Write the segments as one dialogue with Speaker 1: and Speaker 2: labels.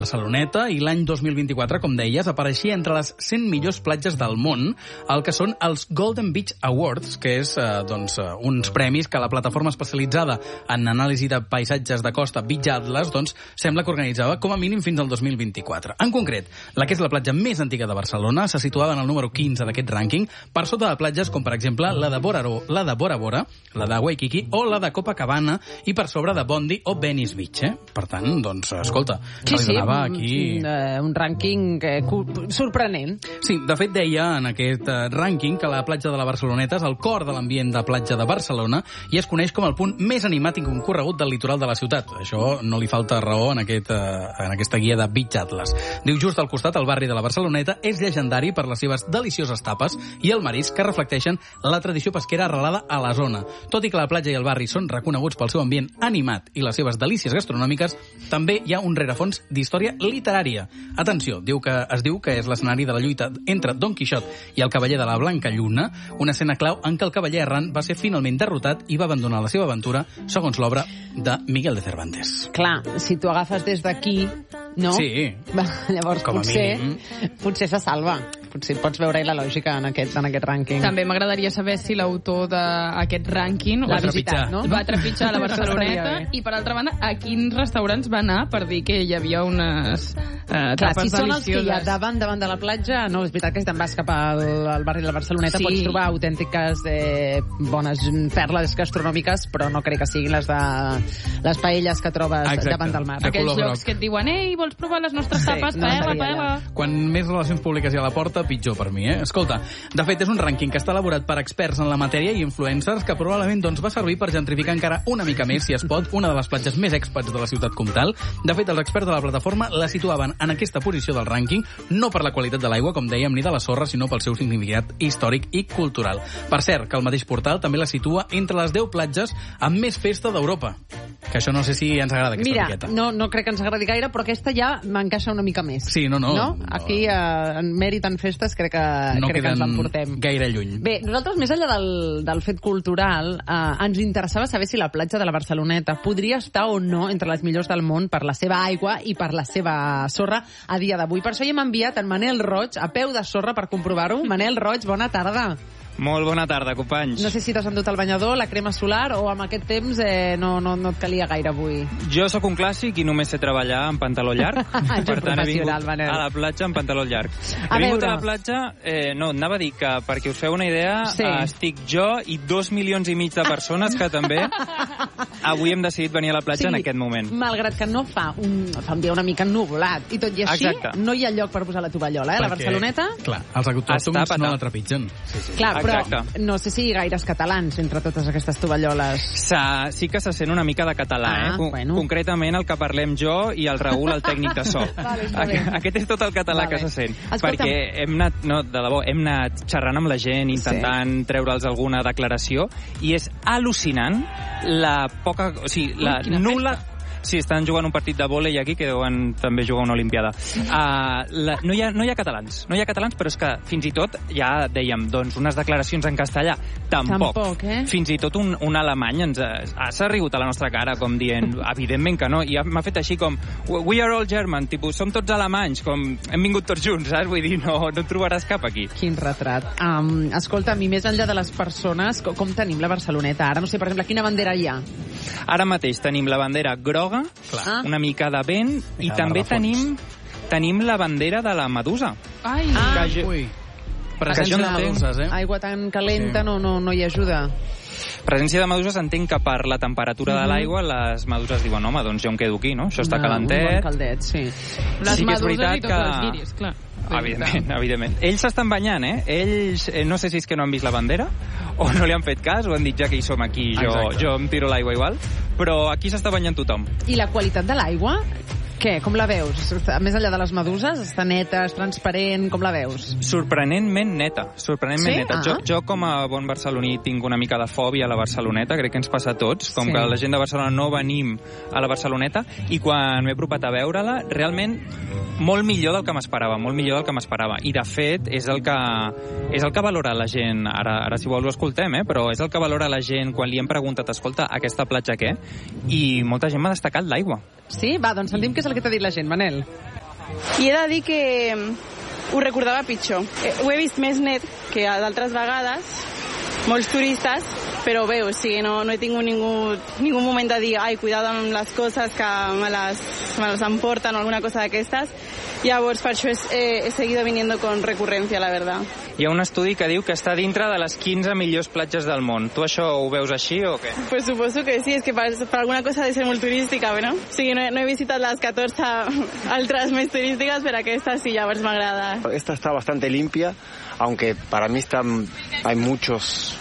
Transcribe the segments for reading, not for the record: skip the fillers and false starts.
Speaker 1: Barceloneta, i l'any 2024, com deies, apareixia entre les 100 millors platges del món, el que són els Golden Beach Awards, que és uns premis que la plataforma especialitzada en anàlisi de paisatges de costa Beach Atlas sembla que organitzava com a mínim fins al 2024. En concret, la que és la platja més antiga de Barcelona se situava en el número 15 d'aquest rànquing, per sota de platges com, per exemple, la de Bora Bora, la de Waikiki o la de Copacabana, i per sobre de Bondi o Venice Beach. Per tant, escolta, aquí
Speaker 2: un rànquing sorprenent.
Speaker 1: Sí, de fet deia en aquest rànquing que la platja de la Barceloneta és el cor de l'ambient de platja de Barcelona i es coneix com el punt més animat i concorregut del litoral de la ciutat. Això no li falta raó en aquesta guia de Beach Atlas. Diu, just al costat, el barri de la Barceloneta és llegendari per les seves delicioses tapes i el marisc que reflecteixen la tradició pesquera arrelada a la zona. Tot i que la platja i el barri són reconeguts pel seu ambient animat i les seves delícies gastronòmiques, també hi ha un rerefons d'història literària. Atenció, es diu que és l'escenari de la lluita entre Don Quixot i el cavaller de la Blanca Lluna, una escena clau en què el cavaller errant va ser finalment derrotat i va abandonar la seva aventura, segons l'obra de Miguel de Cervantes.
Speaker 2: Clar, si tu agafes des d'aquí, no?
Speaker 1: Sí.
Speaker 2: Llavors potser se salva. Potser pots veure la lògica en aquest rànquing.
Speaker 3: També m'agradaria saber si l'autor d'aquest rànquing
Speaker 2: l'ha visitat, no?
Speaker 3: Va trepitjar la Barceloneta i, per altra banda, a quins restaurants va anar per dir que hi havia unes tapes
Speaker 2: si són
Speaker 3: delicioses.
Speaker 2: Els que hi ha davant de la platja, no, és veritat que si te'n vas cap al barri de la Barceloneta pots trobar autèntiques bones perles gastronòmiques, però no crec que siguin les paelles que trobes davant del mar.
Speaker 3: Aquells llocs que et diuen, ei, vols provar les nostres tapes? Paella.
Speaker 1: Quan més relacions públiques hi ha a la porta, pitjor per mi, Escolta, de fet, és un rànquing que està elaborat per experts en la matèria i influencers que probablement va servir per gentrificar encara una mica més, si es pot, una de les platges més expats de la ciutat comtal. De fet, els experts de la plataforma la situaven en aquesta posició del rànquing, no per la qualitat de l'aigua, com dèiem, ni de la sorra, sinó pel seu significat històric i cultural. Per cert, que el mateix portal també la situa entre les 10 platges amb més festa d'Europa. Que això no sé si ens agrada, aquesta etiqueta.
Speaker 2: Mira, no crec que ens agradi gaire, però aquesta ja m'encaixa una mica més.
Speaker 1: Sí, no?
Speaker 2: Aquí, en mèrit en festes, crec que ens l'emportem.
Speaker 1: Gaire lluny.
Speaker 2: Bé, nosaltres, més enllà del fet cultural, ens interessava saber si la platja de la Barceloneta podria estar o no entre les millors del món per la seva aigua i per la seva sorra a dia d'avui. Per això hi hem enviat en Manel Roig a peu de sorra per comprovar-ho. Manel Roig, bona tarda.
Speaker 4: Molt bona tarda, companys.
Speaker 2: No sé si t'has endut el banyador, la crema solar, o amb aquest temps no et calia gaire avui.
Speaker 4: Jo sóc un clàssic i només sé treballar amb pantaló llarg. Per tant, he vingut a la platja amb pantaló llarg. He vingut a la platja, anava a dir que, perquè us feu una idea, estic jo i 2,5 milions de persones que també avui hem decidit venir a la platja en aquest moment.
Speaker 2: Malgrat que no fa un dia una mica ennuvolat, i tot i així, no hi ha lloc per posar la tovallola, la Barceloneta.
Speaker 1: Clar, els autòctons no la trepitgen.
Speaker 2: Clar, però no sé si gaires catalans entre totes aquestes tovalloles.
Speaker 4: Sí que se sent una mica de català, concretament el que parlem jo i el Raül, el tècnic de so. Aquest és tot el català que se sent. Perquè hem anat xerrant amb la gent, intentant treure'ls alguna declaració, i és al·lucinant la poca... O sigui, la nul·la... Sí, estan jugant un partit de vòlei aquí, que deuen també jugar una olimpiada. No hi ha catalans, però és que fins i tot, ja dèiem, unes declaracions en castellà, tampoc. Fins i tot un alemany s'ha rigut a la nostra cara, com dient, evidentment que no, i m'ha fet així com, we are all German, tipus, som tots alemanys, com hem vingut tots junts, saps? Vull dir, no et trobaràs cap aquí.
Speaker 2: Quin retrat. Escolta, a mi, més enllà de les persones, com tenim la Barceloneta ara? No sé, per exemple, quina bandera hi ha?
Speaker 4: Ara mateix tenim la bandera groga, una mica de vent, i també tenim la bandera de la Medusa.
Speaker 1: Presència de meduses,
Speaker 2: Aigua tan calenta no hi ajuda.
Speaker 4: Presència de meduses, entenc que per la temperatura de l'aigua les meduses diuen, home, doncs jo em quedo aquí, no? Això està calentet.
Speaker 2: Un bon caldet, sí.
Speaker 3: Les meduses i tots els guiris, clar.
Speaker 4: Evidentment. Ells s'estan banyant, Ells, no sé si és que no han vist la bandera o no li han fet cas, o han dit ja que hi som aquí, jo em tiro l'aigua igual, però aquí s'està banyant tothom.
Speaker 2: I la qualitat de l'aigua? Què? Com la veus? Més enllà de les meduses, està neta, és transparent, com la veus?
Speaker 4: Sorprenentment neta. Jo, com a bon barceloní, tinc una mica de fòbia a la Barceloneta, crec que ens passa a tots, com que la gent de Barcelona no venim a la Barceloneta, i quan m'he apropat a veure-la, realment molt millor del que m'esperava, I, de fet, és el que valora la gent, ara si vols ho escoltem, però és el que valora la gent quan li hem preguntat, escolta, aquesta platja què? I molta gent m'ha destacat l'aigua.
Speaker 2: Sí? Va, doncs sentim què és el que t'ha dit la gent, Manel.
Speaker 5: I he de dir que ho recordava pitjor. Ho he vist més net que d'altres vegades, molts turistes, però bé, o sigui, no he tingut ningú moment de dir ai, cuidado amb les coses que me les emporten o alguna cosa d'aquestes. Llavors, per això he seguido viniendo con recurrencia, la verdad.
Speaker 4: Hi ha un estudi que diu que està dintre de les 15 millors platges del món. Tu això ho veus així o què?
Speaker 5: Pues suposo que sí, és que per alguna cosa ha de ser molt turística, no? O sigui, no he visitat les 14 altres més turístiques, però aquesta sí, llavors m'agrada.
Speaker 6: Esta está bastante limpia, aunque para mí hay mucho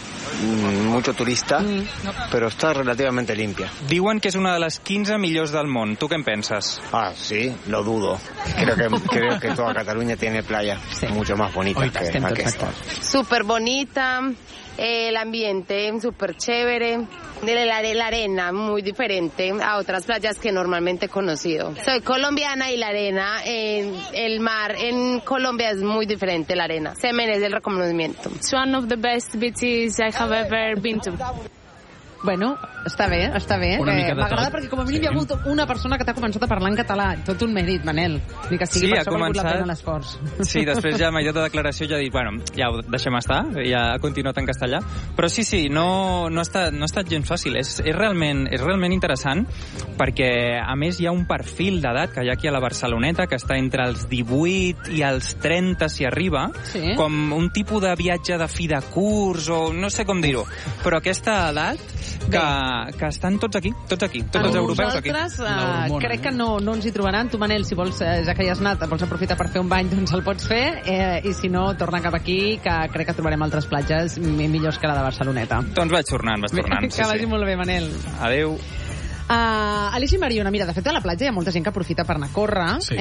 Speaker 6: turista, pero está relativamente limpia.
Speaker 4: Diuen que és una de les 15 millors del món. Tu què en penses?
Speaker 6: Ah, sí, lo dudo. Creo que toda Cataluña tiene playas mucho más bonitas que esta.
Speaker 7: Súper bonita, el ambiente súper chévere, la arena muy diferente a otras playas que normalmente he conocido. Soy colombiana y la arena, el mar en Colombia es muy diferente, la arena. Se merece el reconocimiento.
Speaker 5: It's one of the best beaches I have ever been to.
Speaker 2: Bueno, està bé. M'agrada perquè com a mínim hi ha hagut una persona que t'ha començat a parlar en català. Tot un mèrit, Manel. Ni que sigui per això ha valgut la pena l'esforç.
Speaker 4: Sí, després ja m'ha dit de declaració ja ha dit, bueno, ja ho deixem estar, ja ha continuat en castellà. Però sí, no ha estat gens fàcil. És realment interessant perquè, a més, hi ha un perfil d'edat que hi ha aquí a la Barceloneta que està entre els 18 i els 30 si arriba, com un tipus de viatge de fi de curs o no sé com dir-ho. Però aquesta edat que estan tots els europeus aquí.
Speaker 2: Nosaltres crec que no ens hi trobaran. Tu, Manel, si vols, ja que hi has anat, vols aprofitar per fer un bany, doncs el pots fer, i si no, torna cap aquí, que crec que trobarem altres platges millors que la de Barceloneta.
Speaker 4: Doncs vaig tornant.
Speaker 2: Que vagi molt bé, Manel.
Speaker 4: Adéu.
Speaker 2: Aleix i Mariona, mira, de fet a la platja hi ha molta gent que aprofita per anar a córrer,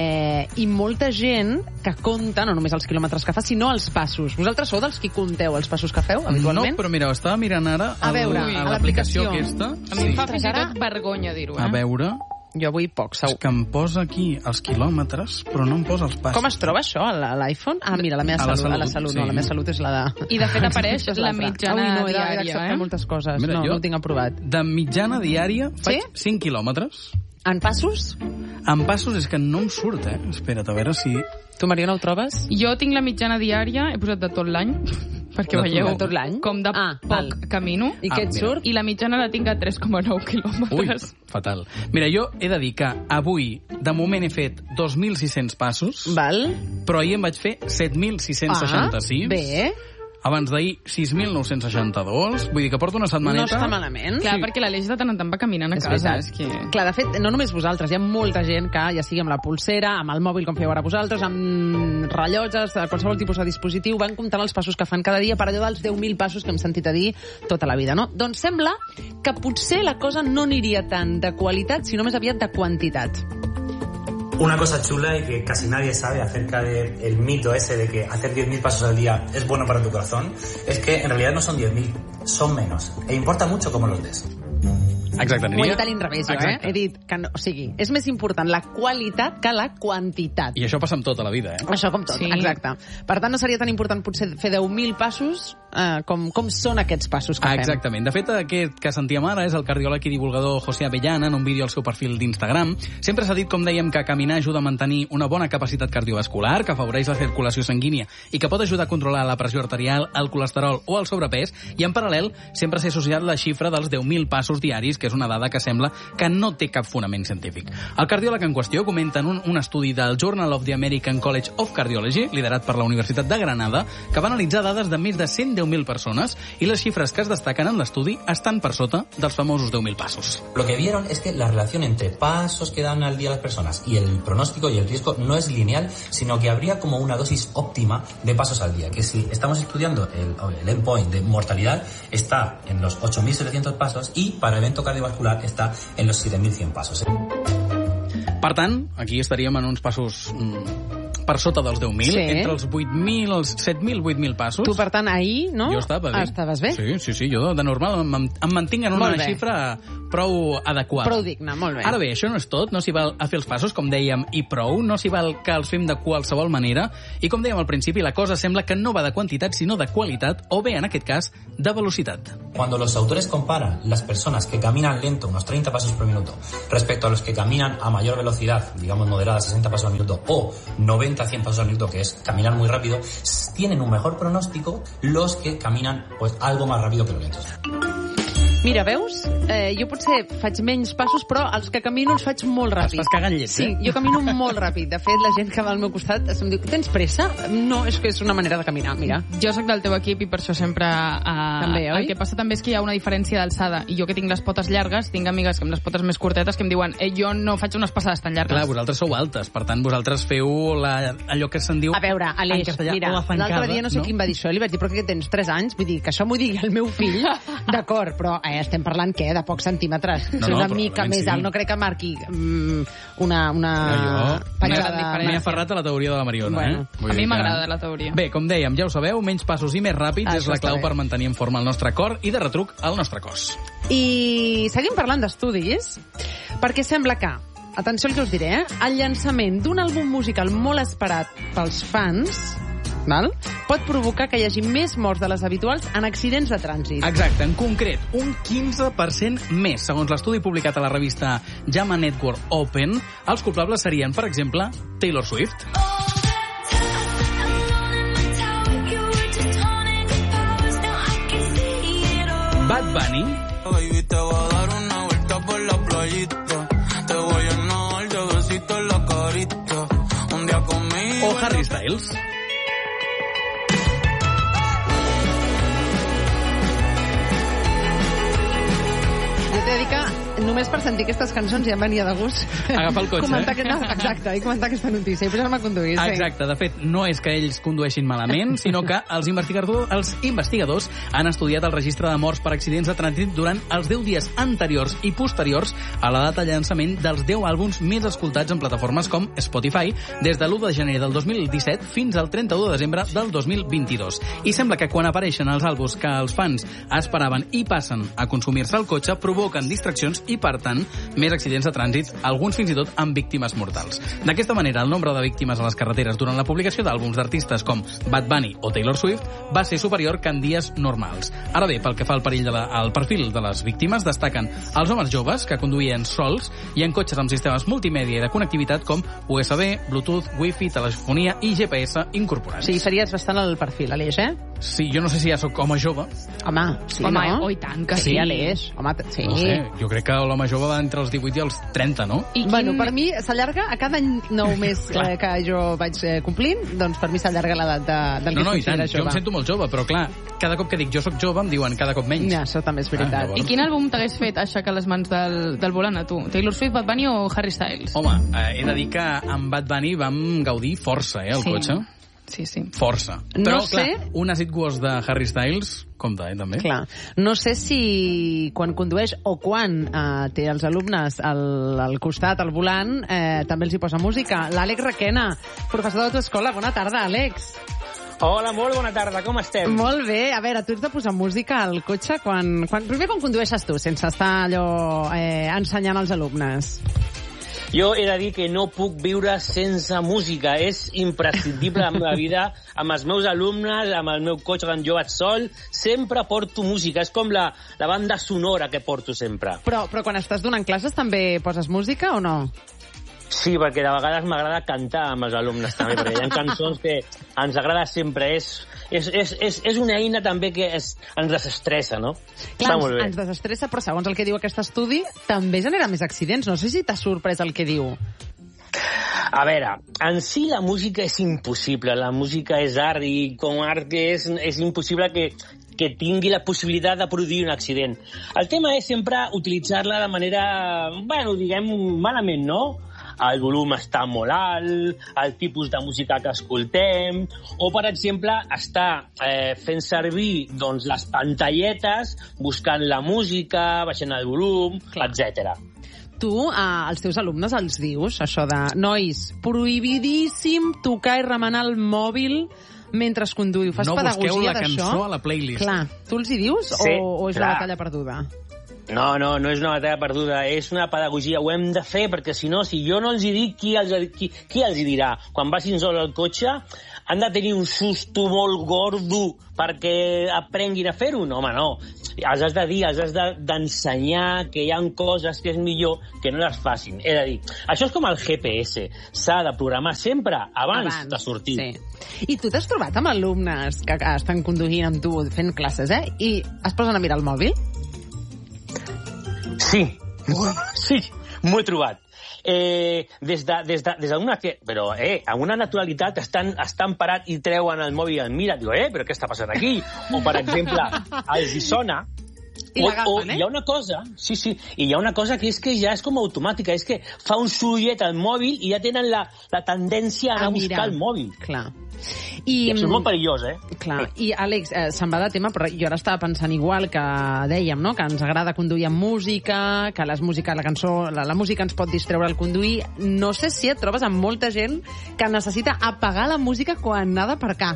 Speaker 2: i molta gent que compta no només els quilòmetres que fa, sinó els passos. Vosaltres sou dels qui compteu els passos que feu habitualment?
Speaker 1: No, però mira, estava mirant ara a l'aplicació aquesta.
Speaker 3: A mi em fa fins i tot vergonya dir-ho.
Speaker 1: A veure...
Speaker 2: Jo vull poc, segur.
Speaker 1: És que em posa aquí els quilòmetres, però no em posa els passos.
Speaker 2: Com es troba això, a l'iPhone? Ah, mira, la meva salut. No, la meva salut és la de...
Speaker 3: I de fet apareix la mitjana diària.
Speaker 2: He d'acceptar moltes coses. No ho tinc aprovat.
Speaker 1: De mitjana diària faig 5 quilòmetres.
Speaker 2: En passos?
Speaker 1: En passos és que no em surt, Espera't, a veure si...
Speaker 2: Tu, Mariona, ho trobes?
Speaker 3: Jo tinc la mitjana diària, he posat de tot l'any, perquè veieu com de poc camino.
Speaker 2: I què et surt?
Speaker 3: I la mitjana la tinc a 3,9 quilòmetres.
Speaker 1: Ui, fatal. Mira, jo he de dir que avui, de moment, he fet 2.600 passos, però ahir em vaig fer 7.666.
Speaker 2: Bé.
Speaker 1: Abans d'ahir, 6.962. Vull dir que porto una setmaneta...
Speaker 2: No està malament.
Speaker 3: Clar, perquè l'Aleix de tant en tant va caminant a casa.
Speaker 2: Clar, de fet, no només vosaltres, hi ha molta gent que, ja sigui amb la pulsera, amb el mòbil, com feu ara vosaltres, amb rellotges, qualsevol tipus de dispositiu, van comptant els passos que fan cada dia per allò dels 10.000 passos que hem sentit a dir tota la vida, no? Doncs sembla que potser la cosa no aniria tant de qualitat, sinó més aviat de quantitat.
Speaker 8: Una cosa chula y que casi nadie sabe acerca del mito ese de que hacer 10.000 pasos al día es bueno para tu corazón, es que en realidad no son 10.000, son menos. E importa mucho cómo los des.
Speaker 1: Exacte,
Speaker 2: ho he dit a l'inrevés, He dit que no, o sigui, és més important la qualitat que la quantitat.
Speaker 1: I això passa amb tota la vida,
Speaker 2: Això com tot, exacte. Per tant, no seria tan important potser fer 10.000 passos com són aquests passos que fem.
Speaker 1: Exactament. De fet, aquest que sentíem ara és el cardiòleg i divulgador José Avellana en un vídeo al seu perfil d'Instagram. Sempre s'ha dit, com dèiem, que caminar ajuda a mantenir una bona capacitat cardiovascular, que afavoreix la circulació sanguínia i que pot ajudar a controlar la pressió arterial, el colesterol o el sobrepès, i en paral·lel sempre s'ha associat la xifra dels 10.000 passos diaris, que és una dada que sembla que no té cap fonament científic. El cardiòleg en qüestió comenta en un estudi del Journal of the American College of Cardiology, liderat per la Universitat de Granada, que va analitzar dades de més de 110.000 persones i les xifres que es destaquen en l'estudi estan per sota dels famosos 10.000 pasos.
Speaker 9: Lo que vieron es que la relación entre pasos que dan al día las personas y el pronóstico y el riesgo no es lineal, sino que habría como una dosis óptima de pasos al día, que si estamos estudiando el endpoint de mortalidad está en los 8.700 pasos y para evento cardiovascular està en los 7.100 passos.
Speaker 1: Per tant, aquí estaríem en uns passos per sota dels 10.000, entre els 8.000, els 7.000, 8.000 passos.
Speaker 2: Tu, per tant, ahir, no?
Speaker 1: Jo estava bé.
Speaker 2: Estaves bé?
Speaker 1: Sí, jo de normal em mantinc en una xifra prou adequada.
Speaker 2: Prou digna, molt bé.
Speaker 1: Ara bé, això no és tot, no s'hi val a fer els passos, com dèiem, i prou, no s'hi val que els fem de qualsevol manera, i com dèiem al principi, la cosa sembla que no va de quantitat, sinó de qualitat, o bé, en aquest cas, de velocitat.
Speaker 9: Cuando los autores comparan las personas que caminan lento, unos 30 pasos por minuto, respecto a los que caminan a mayor velocidad, digamos moderada, 60 pasos al minuto, o 90-100 pasos al minuto, que es caminar muy rápido, tienen un mejor pronóstico los que caminan pues algo más rápido que los lentos.
Speaker 2: Mira, veus? Jo potser faig menys passos, però els que camino els faig molt ràpid.
Speaker 1: Estàs cagant llet,
Speaker 2: Sí, jo camino molt ràpid. De fet, la gent que va al meu costat em diu, tens pressa? No, és que és una manera de caminar, mira.
Speaker 3: Jo soc del teu equip i per això sempre...
Speaker 2: També, oi?
Speaker 3: El que passa també és que hi ha una diferència d'alçada. I jo que tinc les potes llargues, tinc amigues amb les potes més curtetes que em diuen jo no faig unes passades tan llargues.
Speaker 1: Clar, vosaltres sou altes, per tant, vosaltres feu allò que se'n diu...
Speaker 2: A veure, Aleix, mira, l'altre dia no sé qui em va dir això, li vaig dir, però que tens 3 anys? Vull dir, que això m'ho digui el meu fill, d'acord, però estem parlant, què, de pocs centímetres. No, una mica més alt, no crec que marqui una petjada...
Speaker 1: M'he aferrat a la teoria de la Mariona.
Speaker 3: Bueno, a mi m'agrada la teoria.
Speaker 1: Bé, com dèiem, ja ho sabeu, menys passos i més ràpids és la clau per mantenir en forma el nostre cor i de retruc el nostre cos.
Speaker 2: I seguim parlant d'estudis, perquè sembla que, atenció al que us diré, el llançament d'un àlbum musical molt esperat pels fans... pot provocar que hi hagi més morts de les habituals en accidents de trànsit.
Speaker 1: Exacte, en concret, un 15% més. Segons l'estudi publicat a la revista JAMA Network Open, els culpables serien, per exemple, Taylor Swift, Bad Bunny o Harry Styles.
Speaker 2: Jo t'he de dir que només per sentir aquestes cançons ja em venia de gust.
Speaker 1: Agafar el cotxe,
Speaker 2: Exacte, i comentar aquesta notícia i posar-me a conduir.
Speaker 1: Exacte, de fet, no és que ells condueixin malament, sinó que els investigadors han estudiat el registre de morts per accidents de trànsit durant els 10 dies anteriors i posteriors a la data de llançament dels 10 àlbums més escoltats en plataformes com Spotify des de l'1 de gener del 2017 fins al 31 de desembre del 2022. I sembla que quan apareixen els àlbums que els fans esperaven i passen a consumir-se al cotxe, provoquen distraccions i, per tant, més accidents de trànsit, alguns fins i tot amb víctimes mortals. D'aquesta manera, el nombre de víctimes a les carreteres durant la publicació d'àlbums d'artistes com Bad Bunny o Taylor Swift va ser superior que en dies normals. Ara bé, pel que fa al perfil de les víctimes, destaquen els homes joves que conduïen sols i en cotxes amb sistemes multimèdia i de connectivitat com USB, Bluetooth, Wi-Fi, telefonia i GPS incorporats.
Speaker 2: Sí, series bastant el perfil, Aleix,
Speaker 1: Sí, jo no sé si ja sóc home jove.
Speaker 2: Home, sí,
Speaker 3: home,
Speaker 2: no?
Speaker 3: Oh, i tant, que sí.
Speaker 2: Aleix. Home, sí.
Speaker 1: No sé, jo crec que l'home jove va entre els 18 i els 30, no?
Speaker 2: Bueno, per mi s'allarga a cada any nou més que jo vaig complint, doncs per mi s'allarga l'edat del que es considera jove.
Speaker 1: Jo em sento molt jove, però clar, cada cop que dic jo sóc jove em diuen cada cop menys.
Speaker 2: Ja, això també és veritat.
Speaker 3: I quin àlbum t'hagués fet aixecar les mans del volant a tu? Taylor Swift, Bad Bunny o Harry Styles?
Speaker 1: Home, he de dir que amb Bad Bunny vam gaudir força, al cotxe.
Speaker 3: Sí.
Speaker 1: Força. Però, clar, un As It Was de Harry Styles, compte, també.
Speaker 2: Clar. No sé si quan condueix o quan té els alumnes al costat, al volant, també els hi posa música. L'Àlex Requena, professor de l'autoescola. Bona tarda, Àlex.
Speaker 10: Hola, molt bona tarda, com estem?
Speaker 2: Molt bé. A veure, tu ets de posar música al cotxe primer quan condueixes tu, sense estar allò ensenyant als alumnes.
Speaker 10: Jo he de dir que no puc viure sense música. És imprescindible en la vida, amb els meus alumnes, amb el meu cotxe quan jo vaig sol. Sempre porto música. És com la banda sonora que porto sempre.
Speaker 2: Però quan estàs donant classes també poses música o no?
Speaker 10: Sí, perquè de vegades m'agrada cantar amb els alumnes també, perquè hi ha cançons que ens agrada sempre. És una eina també que ens desestressa, no?
Speaker 2: Clar, ens desestressa, però segons el que diu aquest estudi, també genera més accidents. No sé si t'ha sorprès el que diu.
Speaker 10: A veure, en si la música és impossible. La música és art i com art és impossible que tingui la possibilitat de produir un accident. El tema és sempre utilitzar-la de manera, diguem, malament, no? El volum està molt alt, el tipus de música que escoltem, o, per exemple, estar fent servir les pantalletes, buscant la música, baixant el volum, etc.
Speaker 2: Tu als teus alumnes els dius això de nois, prohibidíssim tocar i remenar el mòbil mentre es conduïu. Fas pedagogia d'això?
Speaker 1: No busqueu la cançó a la playlist.
Speaker 2: Clar, tu els hi dius o és una batalla perduda?
Speaker 10: No és una batalla perduda, és una pedagogia, ho hem de fer, perquè si no, si jo no els hi dic, qui els hi dirà? Quan vagin sol al cotxe, han de tenir un susto molt gordo perquè aprenguin a fer-ho? No, home, no. Els has de dir, els has d'ensenyar que hi ha coses que és millor que no les facin. És a dir, això és com el GPS, s'ha de programar sempre abans de sortir.
Speaker 2: Sí. I tu t'has trobat amb alumnes que estan conduint amb tu fent classes, i es posen a mirar el mòbil?
Speaker 10: Sí, m'ho he trobat. Des d'una... Però, amb una naturalitat estan parat i treuen el mòbil i el mira. Diu, però què està passant aquí? O, per exemple, els hi sona...
Speaker 2: I l'agafen,
Speaker 10: hi ha una cosa, sí, i hi ha una cosa que és que ja és com automàtica, és que fa un sorollet al mòbil i ja tenen la tendència a anar a buscar el mòbil.
Speaker 2: Clar.
Speaker 10: I això és molt perillós,
Speaker 2: Clar. I, Àlex, se'n va de tema, però jo ara estava pensant igual que dèiem, no?, que ens agrada conduir amb música, que la música ens pot distreure al conduir. No sé si et trobes amb molta gent que necessita apagar la música quan ha d'aparcar.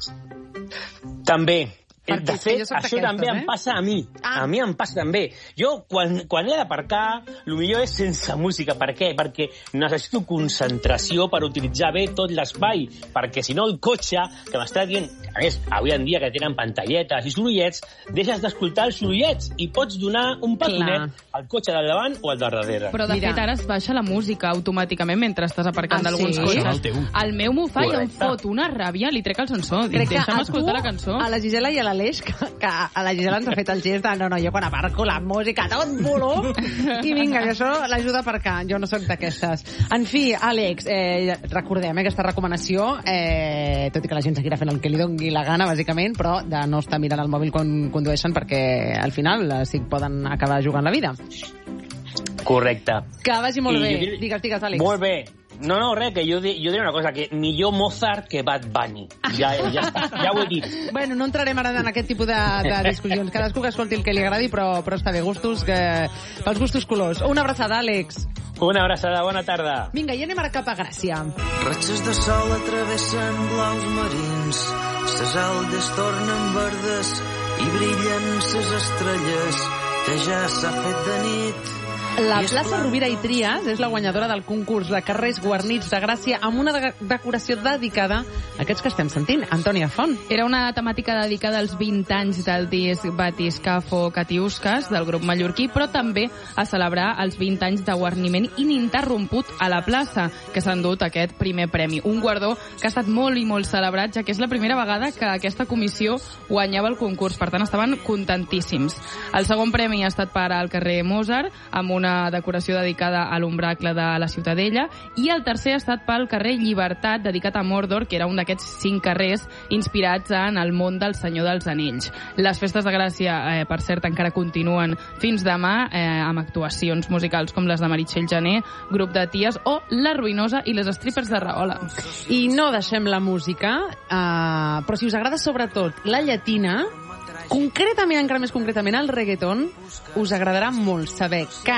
Speaker 10: També. De fet, això també em passa a mi. A mi em passa també. Jo, quan he d'aparcar, el millor és sense música. Per què? Perquè necessito concentració per utilitzar bé tot l'espai. Perquè si no el cotxe, que m'està dient... A més, avui en dia que tenen pantalletes i sorollets, deixes d'escoltar els sorollets i pots donar un petonet al cotxe del davant o al de darrere.
Speaker 3: Però, de fet, ara es baixa la música automàticament mentre estàs aparcant d'alguns cotxes. El meu m'ho fa i em fot una ràbia, li trec el sensor. Deixa'm escoltar la cançó.
Speaker 2: A la Gisela i a l'Aleix, que a la Gisela ens ha fet el gest de no, jo quan aparco la música tot volum i vinga, i això l'ajuda a aparcar. Jo no sóc d'aquestes. En fi, Àlex, recordem aquesta recomanació, tot i que la gent seguirà fent el que li doni la gana, bàsicament, però de no estar mirant el mòbil quan condueixen perquè al final sí que poden acabar jugant la vida.
Speaker 10: Correcte.
Speaker 2: Que vagi molt bé. Digues, Àlex.
Speaker 10: Molt bé. No, res, que jo diré una cosa, que millor Mozart que Bad Bunny. Ja està, ja ho he dit.
Speaker 2: Bueno, no entrarem ara en aquest tipus de discussions. Cadascú que escolti el que li agradi, però està bé, pels gustos colors. Una abraçada, Àlex.
Speaker 10: Una abraçada, bona tarda.
Speaker 2: Vinga, i anem ara cap a Gràcia.
Speaker 11: Ratxes de sol atravessen blaus marins, ses algues tornen verdes i brillen ses estrelles, que ja s'ha fet de nit.
Speaker 2: La plaça Rovira i Trias és la guanyadora del concurs de carrers guarnits de Gràcia amb una decoració dedicada a aquests que estem sentint. Antònia Font.
Speaker 3: Era una temàtica dedicada als 20 anys del disc Batiscafo Catiuscas del grup mallorquí, però també a celebrar els 20 anys de guarniment ininterromput a la plaça, que s'ha endut aquest primer premi. Un guardó que ha estat molt i molt celebrat, ja que és la primera vegada que aquesta comissió guanyava el concurs. Per tant, estaven contentíssims. El segon premi ha estat per al carrer Mozart, amb una decoració dedicada a l'ombracle de la Ciutadella, i el tercer ha estat pel carrer Llibertat, dedicat a Mordor, que era un d'aquests 5 carrers inspirats en el món del Senyor dels Anells. Les festes de Gràcia, per cert, encara continuen fins demà, amb actuacions musicals com les de Meritxell Jané, Grup de Ties o La Ruïnosa i les Strippers de Rahola.
Speaker 2: I no deixem la música, però si us agrada sobretot la llatina, concretament, encara més concretament, el reggaeton, us agradarà molt saber que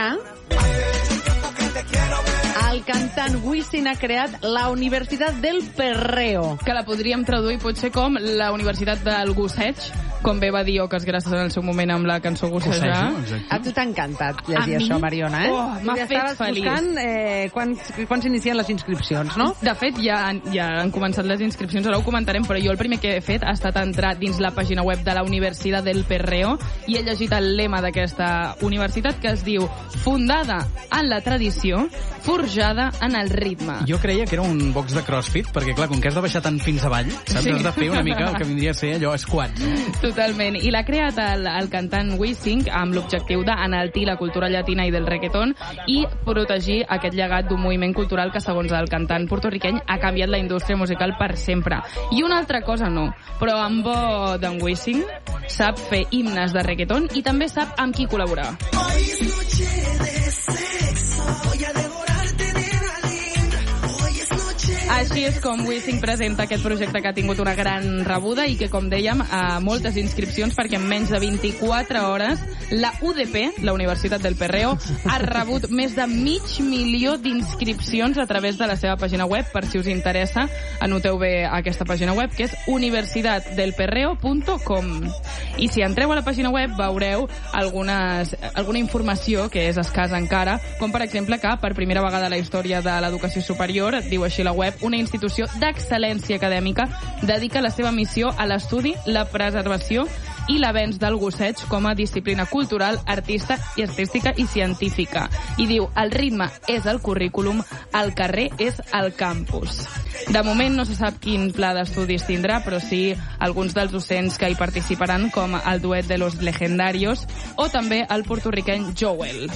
Speaker 2: el cantant Wisin ha creat la Universitat del Perreo.
Speaker 3: Que la podríem traduir potser com la Universitat del Gosseig, com bé va dir Ocas Grasses en el seu moment amb la cançó Gossejar.
Speaker 2: A tu t'ha encantat llegir això, Mariona,
Speaker 3: M'ha fet feliç.
Speaker 2: Buscant quan s'inicien les inscripcions, no?
Speaker 3: De fet, ja han començat les inscripcions, ara ho comentarem, però jo el primer que he fet ha estat entrar dins la pàgina web de la Universitat del Perreo i he llegit el lema d'aquesta universitat, que es diu Fundada en la tradició, forjada en el ritme.
Speaker 1: Jo creia que era un box de crossfit, perquè clar, com que has de baixar tant fins avall, saps? Sí. Has de fer una mica el que vindria a ser allò squats.
Speaker 3: Totalment. I l'ha creat el cantant Wisin amb l'objectiu d'enaltir la cultura llatina i del reggaeton i protegir aquest llegat d'un moviment cultural que, segons el cantant portorriqueny, ha canviat la indústria musical per sempre. I una altra cosa no, però amb bo d'en Wisin sap fer himnes de reggaeton i també sap amb qui col·laborar.
Speaker 11: Hoy es noche de sexo, voy a devorarte de la linda. Hoy es noche.
Speaker 3: Així és com Wizzing presenta aquest projecte que ha tingut una gran rebuda i que, com dèiem, moltes inscripcions, perquè en menys de 24 hores la UDP, la Universitat del Perreo, ha rebut més de 500.000 d'inscripcions a través de la seva pàgina web. Per si us interessa, anoteu bé aquesta pàgina web, que és universitatdelperreo.com. I si entreu a la pàgina web veureu alguna informació que és escassa encara, com per exemple que per primera vegada a la història de l'educació superior, diu així la web, una institució d'excel·lència acadèmica dedica la seva missió a l'estudi, la preservació i l'avenç del gosseig com a disciplina cultural, artística i científica. I diu, el ritme és el currículum, el carrer és el campus. De moment no se sap quin pla d'estudis tindrà, però sí alguns dels docents que hi participaran, com el duet de Los Legendarios o també el porto-riqueny Joel.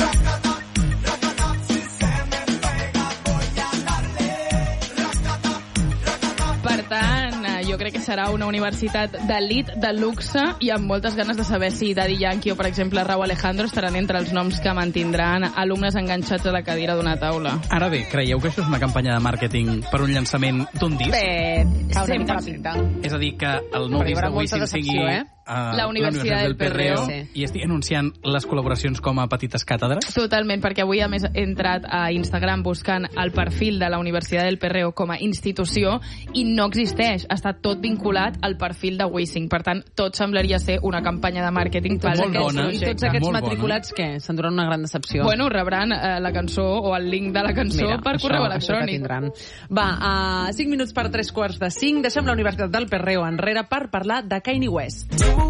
Speaker 3: Per tant, jo crec que serà una universitat d'elit, de luxe, i amb moltes ganes de saber si Daddy Yankee o, per exemple, Rauw Alejandro estaran entre els noms que mantindran alumnes enganxats a la cadira d'una taula.
Speaker 1: Ara bé, creieu que això és una campanya de màrqueting per un llançament d'un disc?
Speaker 2: Bé, cau una mica la pinta.
Speaker 1: És a dir, que el nou disc de Wizzing sigui
Speaker 3: la Universitat del Perreo,
Speaker 1: i estic anunciant les col·laboracions com a petites càtedres?
Speaker 3: Totalment, perquè avui a més he entrat a Instagram buscant el perfil de la Universitat del Perreo com a institució i no existeix, està tot vinculat al perfil de Wizzing. Per tant, tot semblaria ser una campanya de màrqueting per aquest projecte.
Speaker 2: I tots aquests matriculats, què? S'enduran una gran decepció.
Speaker 3: Bueno, rebran la cançó o el link de la cançó per correu electrònic.
Speaker 2: Va, 5 minuts per 3:45, deixem la Universitat del Perreo enrere per parlar de Kanye West.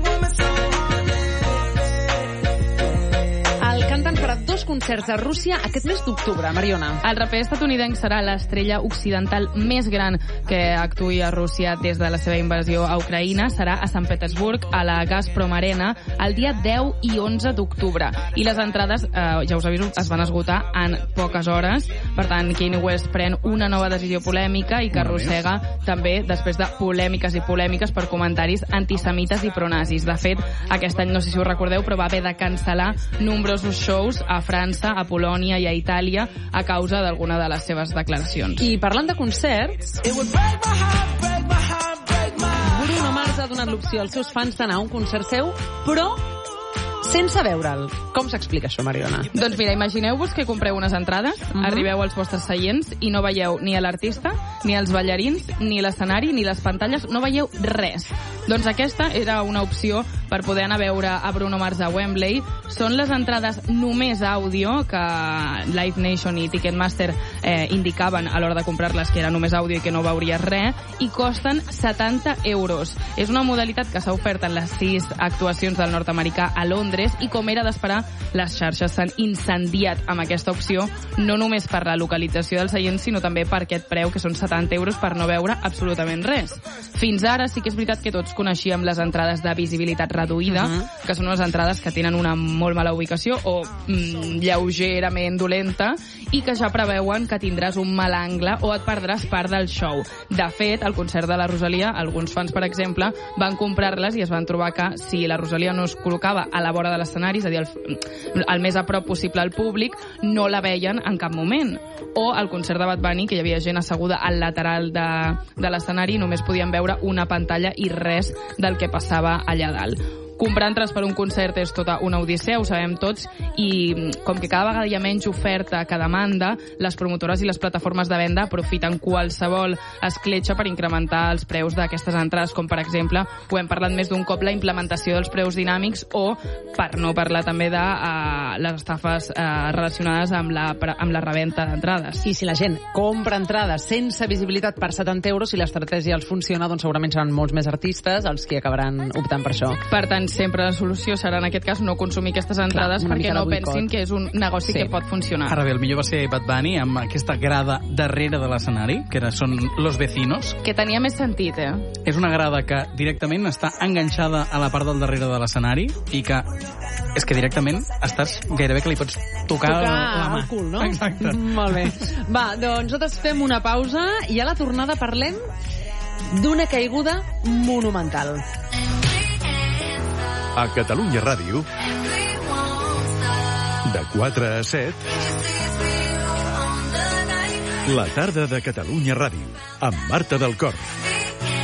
Speaker 2: El cantant farà 2 concerts a Rússia aquest mes d'octubre, Mariona.
Speaker 3: El raper estatunidenc serà l'estrella occidental més gran que actuï a Rússia des de la seva invasió a Ucraïna. Serà a Sant Petersburg, a la Gazprom Arena, el dia 10 i 11 d'octubre. I les entrades, ja us aviso, es van esgotar en poques hores. Per tant, Kanye West pren una nova decisió polèmica i que arrossega també després de polèmiques i polèmiques per comentaris antisemites i pronazis. De fet, aquest any, no sé si us recordeu, però va haver de cancel·lar nombrosos shows a França, a Polònia i a Itàlia a causa d'alguna de les seves declaracions.
Speaker 2: I parlant de concerts, Bruno Mars ha donat l'opció als seus fans d'anar a un concert seu, però sense veure'l. Com s'explica això, Mariona?
Speaker 3: Doncs mira, imagineu-vos que compreu unes entrades, arribeu als vostres seients i no veieu ni l'artista, ni els ballarins, ni l'escenari, ni les pantalles, no veieu res. Doncs aquesta era una opció per poder anar a veure a Bruno Mars a Wembley. Són les entrades només àudio que Live Nation i Ticketmaster indicaven a l'hora de comprar-les que era només àudio i que no veuries res, i costen 70 euros. És una modalitat que s'ha ofert en les 6 actuacions del nord-americà a Londres i, com era d'esperar, les xarxes s'han incendiat amb aquesta opció, no només per la localització dels seients, sinó també per aquest preu, que són 70 euros per no veure absolutament res. Fins ara sí que és veritat que tots coneixíem les entrades de visibilitat reduïda, que són unes entrades que tenen una molt mala ubicació o lleugerament dolenta i que ja preveuen que tindràs un mal angle o et perdràs part del show. De fet, al concert de la Rosalia, alguns fans, per exemple, van comprar-les i es van trobar que si la Rosalia no es col·locava a la vora de l'escenari, és a dir, el més a prop possible al públic, no la veien en cap moment. O al concert de Bad Bunny, que hi havia gent asseguda al lateral de l'escenari i només podien veure una pantalla i res del que passava allà dalt. Comprar entrades per un concert és tota una odissea, ho sabem tots, i com que cada vegada hi ha menys oferta que demanda, les promotores i les plataformes de venda aprofiten qualsevol escletxa per incrementar els preus d'aquestes entrades, com per exemple, ho hem parlat més d'un cop, la implementació dels preus dinàmics, o per no parlar també de les estafes relacionades amb la reventa d'entrades.
Speaker 2: I si la gent compra entrades sense visibilitat per 70 euros, si l'estratègia els funciona, doncs segurament seran molts més artistes els que acabaran optant per això.
Speaker 3: Per tant, sempre la solució serà, en aquest cas, no consumir aquestes entrades perquè no pensin que és un negoci que pot funcionar.
Speaker 1: Ara bé, el millor va ser Bad Bunny amb aquesta grada darrere de l'escenari, que són Los Vecinos.
Speaker 3: Que tenia més sentit,
Speaker 1: És una grada que directament està enganxada a la part del darrere de l'escenari i que és que directament estàs gairebé que li pots tocar la mà.
Speaker 2: El cul, no?
Speaker 1: Exacte.
Speaker 2: Molt bé. Va, doncs nosaltres fem una pausa i a la tornada parlem d'una caiguda monumental.
Speaker 12: A Catalunya Ràdio, de 4 a 7, La tarda de Catalunya Ràdio, amb Marta del Cor.